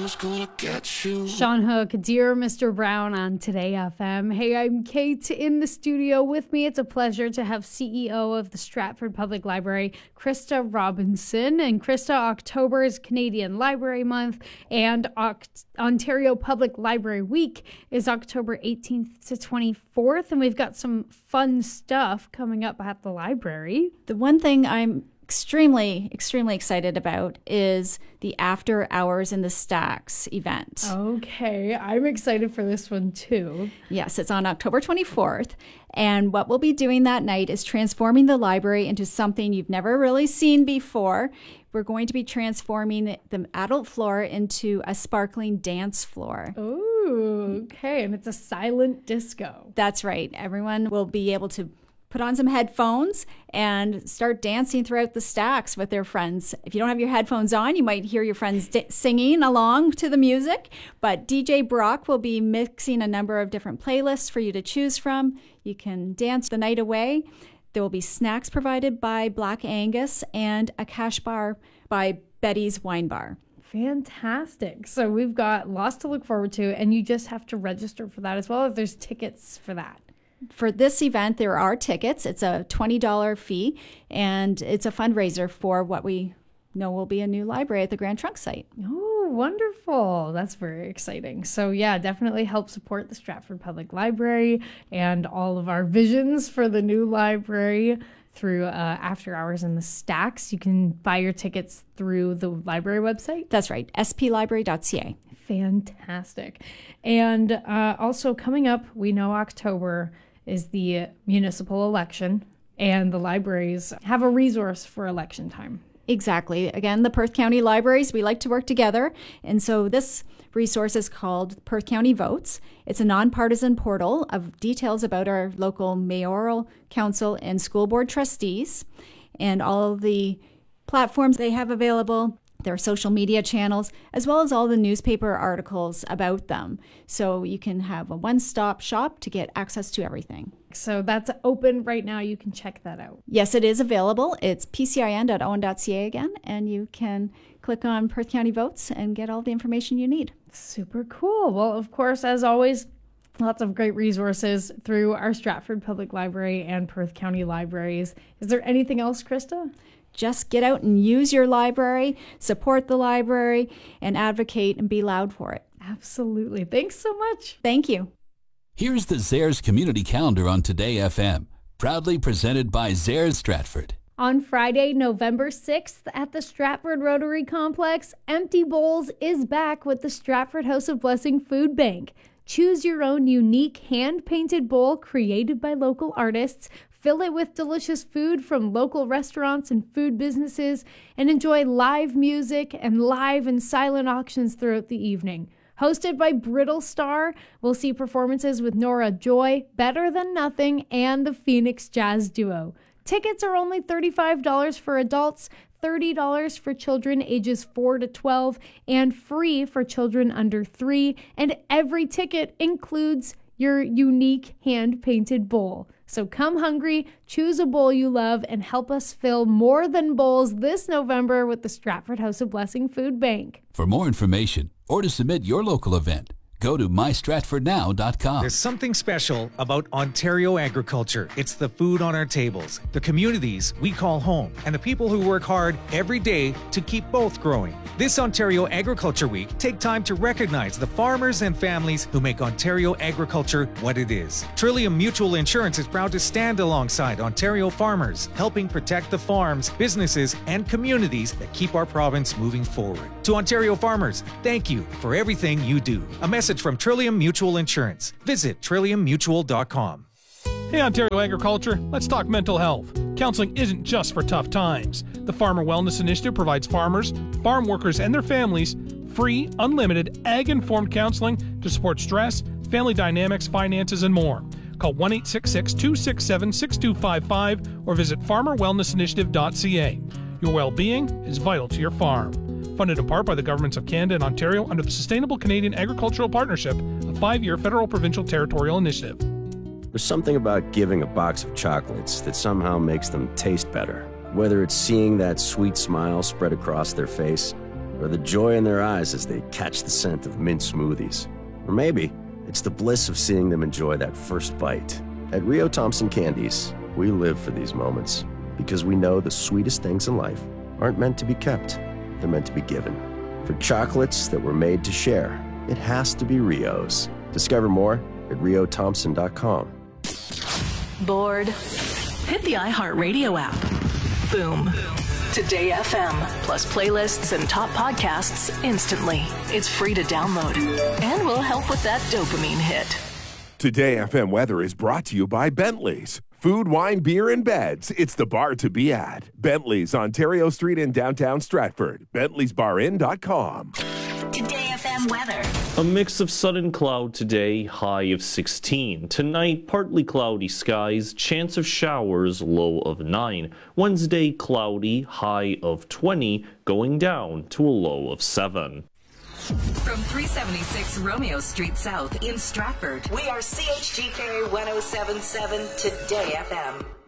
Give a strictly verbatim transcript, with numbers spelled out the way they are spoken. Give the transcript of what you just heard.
Who's gonna get you? Sean Hook, Dear Mister Brown on Today F M. Hey, I'm Kate in the studio with me. It's a pleasure to have C E O of the Stratford Public Library, Krista Robinson. And Krista, October is Canadian Library Month, and Oct- Ontario Public Library Week is October eighteenth to twenty-fourth. And we've got some fun stuff coming up at the library. The one thing I'm extremely, extremely excited about is the After Hours in the Stacks event. Okay, I'm excited for this one too. Yes, it's on October twenty-fourth. And what we'll be doing that night is transforming the library into something you've never really seen before. We're going to be transforming the adult floor into a sparkling dance floor. Ooh, okay, and it's a silent disco. That's right. Everyone will be able to put on some headphones and start dancing throughout the stacks with their friends. If you don't have your headphones on, you might hear your friends di- singing along to the music, but D J Brock will be mixing a number of different playlists for you to choose from. You can dance the night away. There will be snacks provided by Black Angus and a cash bar by Betty's Wine Bar. Fantastic. So we've got lots to look forward to, and you just have to register for that as well, if there's tickets for that. For this event, there are tickets. It's a twenty dollars fee, and it's a fundraiser for what we know will be a new library at the Grand Trunk site. Oh, wonderful. That's very exciting. So yeah, definitely help support the Stratford Public Library and all of our visions for the new library through uh, After Hours in the Stacks. You can buy your tickets through the library website. That's right, s p library dot c a. Fantastic. And uh, also coming up, we know October is the municipal election, and the libraries have a resource for election time. Exactly. Again, the Perth County Libraries, we like to work together. And so this resource is called Perth County Votes. It's a nonpartisan portal of details about our local mayoral, council, and school board trustees, and all of the platforms they have available, their social media channels, as well as all the newspaper articles about them. So you can have a one-stop shop to get access to everything. So that's open right now. You can check that out. Yes, it is available. It's p c i n dot owen dot c a again, and you can click on Perth County Votes and get all the information you need. Super cool. Well, of course, as always, lots of great resources through our Stratford Public Library and Perth County Libraries. Is there anything else, Krista? Just get out and use your library, support the library, and advocate and be loud for it. Absolutely. Thanks so much. Thank you. Here's the Zares Community Calendar on Today F M, proudly presented by Zares Stratford. On Friday, November sixth, at the Stratford Rotary Complex, Empty Bowls is back with the Stratford House of Blessing Food Bank. Choose your own unique hand-painted bowl created by local artists, fill it with delicious food from local restaurants and food businesses, and enjoy live music and live and silent auctions throughout the evening. Hosted by Brittle Star, we'll see performances with Nora Joy, Better Than Nothing, and the Phoenix Jazz Duo. Tickets are only thirty-five dollars for adults, thirty dollars for children ages four to twelve, and free for children under three, and every ticket includes your unique hand-painted bowl. So come hungry, choose a bowl you love, and help us fill more than bowls this November with the Stratford House of Blessing Food Bank. For more information or to submit your local event, go to my stratford now dot com. There's something special about Ontario agriculture. It's the food on our tables, the communities we call home, and the people who work hard every day to keep both growing. This Ontario Agriculture Week, take time to recognize the farmers and families who make Ontario agriculture what it is. Trillium Mutual Insurance is proud to stand alongside Ontario farmers, helping protect the farms, businesses, and communities that keep our province moving forward. To Ontario farmers, thank you for everything you do. A message from Trillium Mutual Insurance. Visit trillium mutual dot com. Hey Ontario Agriculture, let's talk mental health. Counseling isn't just for tough times. The Farmer Wellness Initiative provides farmers, farm workers, and their families free, unlimited, ag-informed counseling to support stress, family dynamics, finances, and more. Call one eight six six, two six seven, six two five five or visit farmer wellness initiative dot c a. Your well-being is vital to your farm. Funded in part by the governments of Canada and Ontario under the Sustainable Canadian Agricultural Partnership, a five-year federal provincial territorial initiative. There's something about giving a box of chocolates that somehow makes them taste better. Whether it's seeing that sweet smile spread across their face, or the joy in their eyes as they catch the scent of mint smoothies. Or maybe it's the bliss of seeing them enjoy that first bite. At Rio Thompson Candies, we live for these moments because we know the sweetest things in life aren't meant to be kept, they're meant to be given. For chocolates that were made to share, it has to be Rio's. Discover more at rio thompson dot com. Bored? Hit the iHeartRadio app. Boom. Today F M, plus playlists and top podcasts instantly. It's free to download and will help with that dopamine hit. Today F M weather is brought to you by Bentley's. Food, wine, beer, and beds. It's the bar to be at. Bentley's, Ontario Street in downtown Stratford. Bentley's Bar Inn dot com. Today F M weather. A mix of sun and cloud today, high of sixteen. Tonight, partly cloudy skies, chance of showers, low of nine. Wednesday, cloudy, high of twenty, going down to a low of seven. From three seventy-six Romeo Street South in Stratford, we are C H G K one oh seven point seven Today F M.